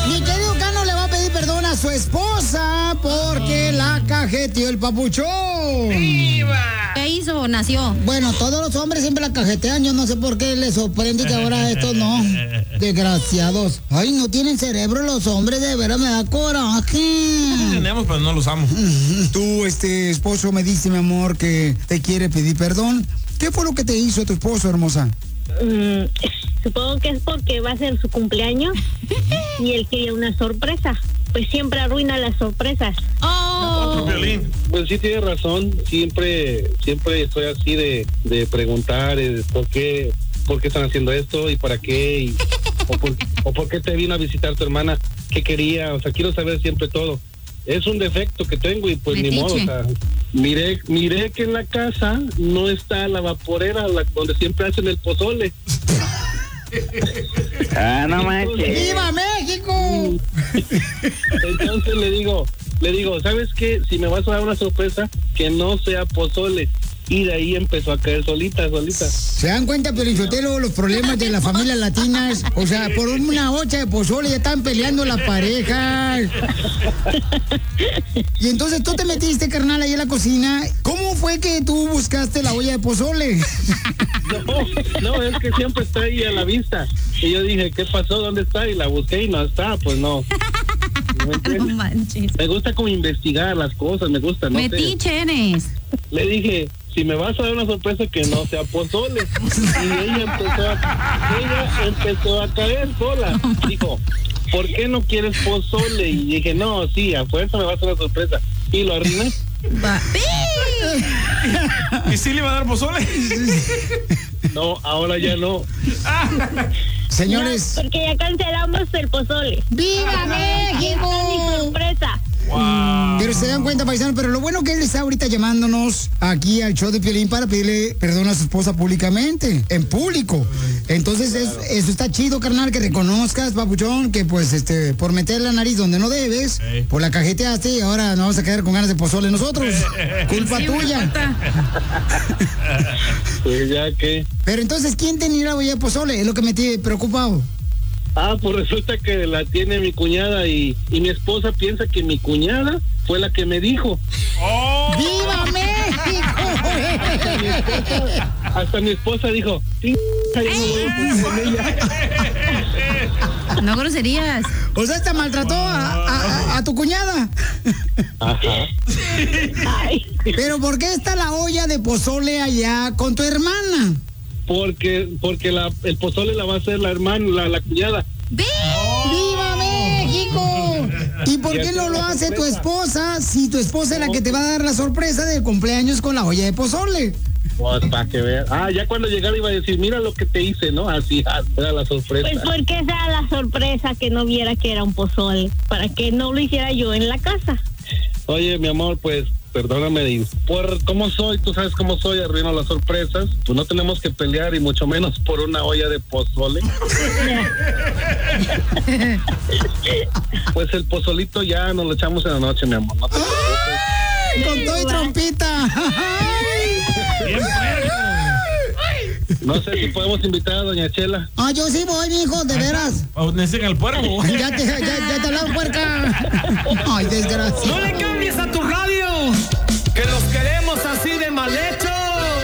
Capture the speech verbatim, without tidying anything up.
Mi querido Cano le va a pedir perdón a su esposa porque la cajeteó el papuchón. ¡Viva! ¿Qué hizo? Nació. Bueno, todos los hombres siempre la cajetean. Yo no sé por qué les sorprende que ahora estos no. Desgraciados. Ay, no tienen cerebro los hombres, de veras me da coraje. Sí tenemos, pero no lo usamos. Tu este esposo me dice, mi amor, que te quiere pedir perdón. ¿Qué fue lo que te hizo tu esposo, hermosa? Mm, supongo que es porque va a ser su cumpleaños y él quería una sorpresa. Pues siempre arruina las sorpresas. Oh. Pues sí tiene razón. Siempre, siempre estoy así de, de preguntar eh, por qué, por qué están haciendo esto y para qué y, o, por, o por qué te vino a visitar tu hermana, qué quería. O sea, quiero saber siempre todo. Es un defecto que tengo y pues Metiche. ni modo. O sea, miré, miré que en la casa no está la vaporera la, donde siempre hacen el pozole. Ah, no manches. ¡Viva México! Entonces le digo, le digo, ¿sabes qué? Si me vas a dar una sorpresa, que no sea pozole. Y de ahí empezó a caer solita, solita. ¿Se dan cuenta, Pelichotelo, los problemas de las familias latinas? O sea, por una hocha de pozole ya están peleando las parejas. Y entonces tú te metiste, carnal, ahí en la cocina. ¿Cómo fue que tú buscaste la olla de pozole? No, no, es que siempre está ahí a la vista. Y yo dije, ¿qué pasó? ¿Dónde está? Y la busqué y no está, pues no. No manches. Me gusta como investigar las cosas, me gusta, no sé. Metiche eres. Le dije, si me vas a dar una sorpresa que no sea pozole. Y ella empezó a, ella empezó a caer sola. Dijo, ¿por qué no quieres pozole? Y dije, no, sí, a fuerza me vas a dar una sorpresa. Y lo arruiné. Va. ¿Y sí le va a dar pozole? No, ahora ya no. Señores. No, porque ya cancelamos el pozole. ¡Viva México! Mi sorpresa. Wow. Pero se dan cuenta, paisanos, pero lo bueno que él está ahorita llamándonos aquí al show de Piolín para pedirle perdón a su esposa públicamente, en público. Entonces, es, eso está chido, carnal, que reconozcas, papuchón, que pues, este, por meter la nariz donde no debes, Hey. por la cajeteaste y ahora nos vamos a quedar con ganas de pozole nosotros. Culpa Sí, tuya. falta. Pues ya que... Pero entonces, ¿quién tenía la olla de pozole? Es lo que me tiene preocupado. Ah, pues resulta que la tiene mi cuñada y, y mi esposa piensa que mi cuñada fue la que me dijo. ¡Oh! ¡Viva Hasta mi esposa, hasta mi esposa dijo, "Sí, ya no voy a poner con ella". No groserías. O sea, te maltrató a, a- a tu cuñada. Ajá. Ay, Pero ¿por qué está la olla de pozole allá con tu hermana? Porque, porque la, el pozole la va a hacer la hermana, la, la cuñada. ¡Viva México! ¿Y por qué no lo hace tu esposa si tu esposa es la que te va a dar la sorpresa de cumpleaños con la olla de pozole? Pues para que vean. Ah, ya cuando llegara iba a decir, mira lo que te hice, ¿no? Así, ah, era la sorpresa. pues porque esa era la sorpresa, que no viera que era un pozole, para que no lo hiciera yo en la casa. Oye, mi amor, pues, perdóname, y por cómo soy, tú sabes cómo soy, arruino las sorpresas. Pues no tenemos que pelear y mucho menos por una olla de pozole. Pues el pozolito ya nos lo echamos en la noche, mi amor. No te preocupes. ¡Con todo y trompita! ¡Bien puerco! No sé si podemos invitar a doña Chela. Ah, yo sí voy, mijo, de veras. ¿Necesitan al puerco? Ya te, ya, ya te hablaba, puerca. Ay, desgracia. ¡No le cambies a tu radio!